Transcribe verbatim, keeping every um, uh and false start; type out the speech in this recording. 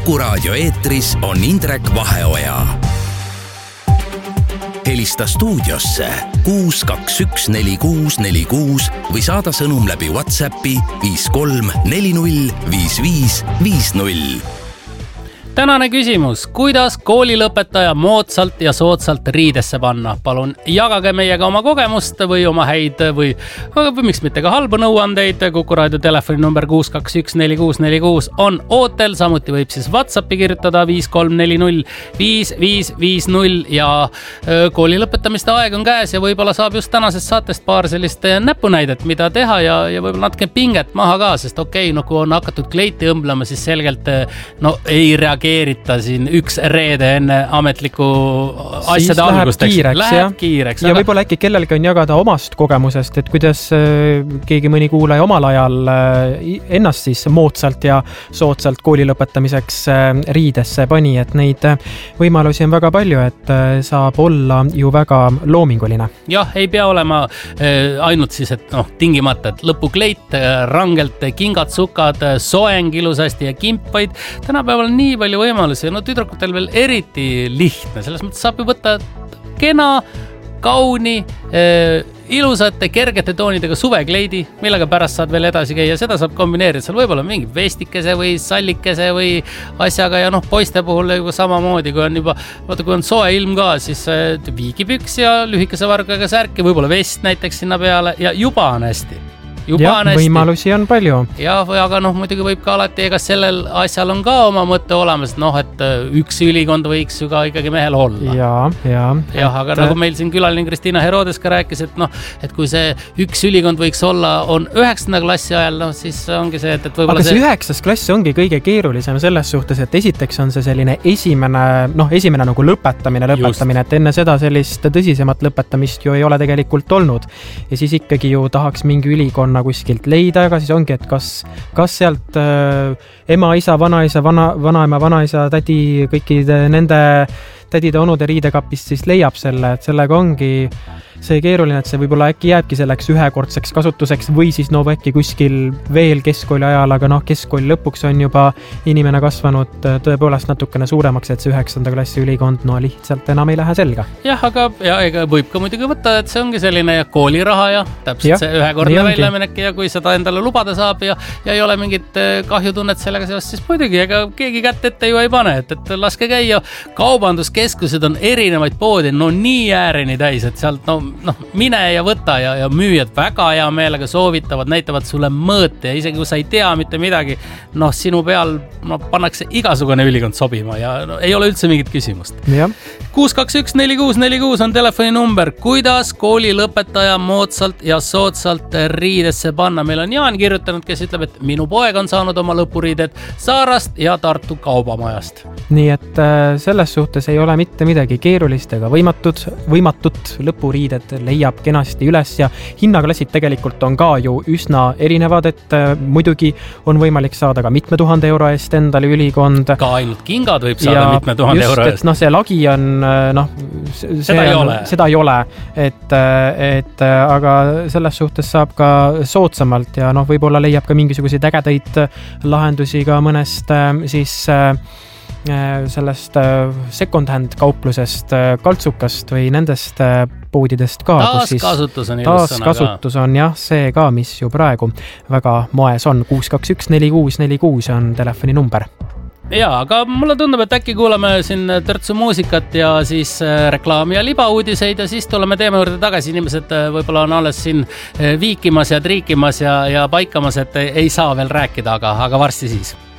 Kuku Raadio eetris on Indrek Vaheoja. Helista stuudiosse kuus kaks üks neli kuus neli kuus või saada sõnum läbi WhatsAppi viis kolm neli null viis viis viis null. Tänane küsimus, kuidas koolilõpetaja moodsalt ja soodsalt riidesse panna? Palun jagage meiega oma kogemust või oma häid või, või miks mitte ka halbu nõuandeid. Kuku Raadio telefoni number kuus kaks üks neli kuus neli kuus on ootel, samuti võib siis WhatsAppi kirjutada viis kolm neli null viis viis viis null ja kooli lõpetamiste aeg on käes ja võib-olla saab just tänasest saatest paar sellist näpunäidet, mida teha ja, ja võib-olla natuke pinget maha ka, sest okei, okay, no kui on hakatud kleiti õmblema, siis selgelt no ei reageerita keerita siin üks reede enne ametliku asjade algust. Kiireks, läheb ja. kiireks. Ja aga... võib-olla äkki kellelgi on jagada omast kogemusest, et kuidas äh, keegi mõni kuulaja omal ajal äh, ennast siis moodsalt ja soodsalt kooli lõpetamiseks äh, riidesse pani, et neid äh, võimalusi on väga palju, et äh, saab olla ju väga loominguline. Jah, ei pea olema äh, ainult siis, et noh, tingimata, et lõpukleit, äh, rangelt kingad, sukad, soeng ilusasti ja kimp, vaid tänapäeval nii palju võimalusi, no tüdrukutel veel eriti lihtne, selles mõttes saab ju võtta kena, kauni, eh, ilusate, kergete toonidega suvekleidi, millega pärast saad veel edasi käia, seda saab kombineerida, seal võib olla mingi vestikese või sallikese või asjaga ja noh, poiste puhul juba samamoodi, kui on juba, vaata kui on soe ilm ka, siis viigipüks ja lühikese vargaga särki, võib-olla vest näiteks sinna peale ja juba on hästi. Ja, võimalusi on palju. Ja, aga noh, muidugi võib ka alati, ega sellel asjal on ka oma mõte olemas, noh, et üks ülikond võiks ju ka ikkagi mehel olla. Ja, ja. Jah, aga et... nagu meil siin külaline Kristiina Herodes ka rääkis, et noh, et kui see üks ülikond võiks olla, on üheksanda klassi ajal, noh, siis ongi see, et, et võib-olla aga see... Aga üheksas klass ongi kõige keerulisem selles suhtes, et esiteks on see selline esimene, noh, esimene nagu lõpetamine, lõpetamine, Just. et enne seda sellist tõsisemat lõpetamist ju ei ole tegelikult olnud. Ja siis ikkagi ju tahaks mingi ülikonna kuskilt leida, aga siis ongi, et kas, kas sealt äh, ema, isa, vanaisa, vana, vanaema, vanaisa, tädi, kõikide nende tädide onude riidekapist siis leiab selle, et sellega ongi see keeruline, et see võib-olla äkki jääbki selleks ühekordseks kasutuseks või siis no äkki kuskil veel keskkooli ajal, aga noh, keskkooli lõpuks on juba inimene kasvanud tõepoolest natukene suuremaks, et see üheksanda klassi ülikond no lihtsalt enam ei lähe selga. Jah, aga ja, ega võib ka muidugi võtta, et see ongi selline kooliraha ja täpselt ja, see ühekordne väljaminek ja kui seda endale lubada saab ja, ja ei ole mingit kahjutunnet sellega seos, siis muidugi ega keegi kätt ette ju ei pane, et, et laske käia. Kaubanduskeskused on erinevaid poodi, no nii ääreni täis, et sealt no noh, mine ja võta ja, ja müüjad väga hea meelega soovitavad, näitavad sulle mõõte ja isegi kui sa ei tea mitte midagi, noh, sinu peal no, pannakse igasugune ülikond sobima ja no, ei ole üldse mingit küsimust. kuus kaks üks neli kuus neli kuus on telefoni number, kuidas kooli lõpetaja moodsalt ja soodsalt riidesse panna. Meil on Jaan kirjutanud, kes ütleb, et minu poeg on saanud oma lõpuriided Saarast ja Tartu kaubamajast. Nii et selles suhtes ei ole mitte midagi keerulist ega võimatud, võimatut lõpuriided leiab kenasti üles ja hinnaklassid tegelikult on ka ju üsna erinevad, et äh, muidugi on võimalik saada ka mitme tuhande euro eest endale ülikond. Ka ainult kingad võib saada ja mitme tuhande euro eest. No see lagi on, noh, see seda, ei on, seda ei ole, et, et aga selles suhtes saab ka soodsamalt ja noh, võib-olla leiab ka mingisuguseid ägedaid lahendusi ka mõnest siis sellest second-hand kauplusest, kaltsukast või nendest poodidest ka. Taaskasutus on ilus sõna ka. Taaskasutus on jah, see ka, mis ju praegu väga moes on. kuus kaks üks neli kuus neli kuus on telefoni number. Jaa, aga mulle tundub, et äkki kuulame siin törtsu muusikat ja siis reklaami ja libauudiseid ja siis tuleme teema juurde tagasi. Inimesed võib-olla on alles siin viikimas ja triikimas ja, ja paikamas, et ei saa veel rääkida, aga, aga varsti siis.